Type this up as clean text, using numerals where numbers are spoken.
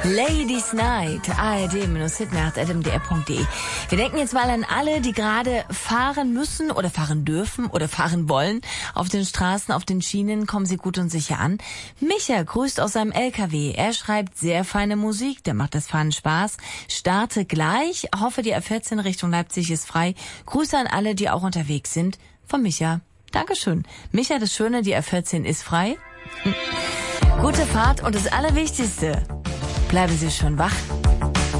Ladies Night, ard-hitnacht.mdr.de. Wir denken jetzt mal an alle, die gerade fahren müssen oder fahren dürfen oder fahren wollen. Auf den Straßen, auf den Schienen, kommen Sie gut und sicher an. Micha grüßt aus seinem LKW. Er schreibt sehr feine Musik, der macht das Fahren Spaß. Starte gleich, hoffe die A14 Richtung Leipzig ist frei. Grüße an alle, die auch unterwegs sind. Von Micha. Dankeschön. Micha, das Schöne, die A14 ist frei. Gute Fahrt und das Allerwichtigste. Bleiben Sie schön wach.